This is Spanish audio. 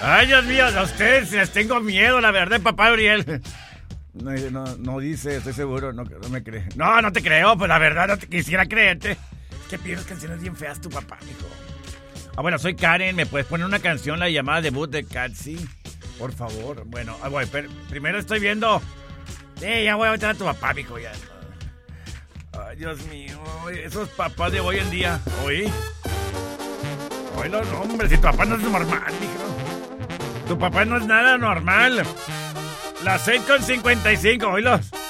Ay, Dios mío, a ustedes les tengo miedo, la verdad, papá Uriel. No dice, estoy seguro, no me cree. No te creo, pues la verdad no te quisiera creerte. Es que pides canciones bien feas tu papá, mijo. Bueno, soy Karen, ¿me puedes poner una canción, la llamada debut de Katsi? Por favor. Bueno, voy, pero primero estoy viendo. Ya voy a meter a tu papá, mijo, ya. Ay, Dios mío, esos papás de hoy en día. Oye, no, hombre, si tu papá no es normal, mijo. Tu papá no es nada normal. Las 6:55, oílos.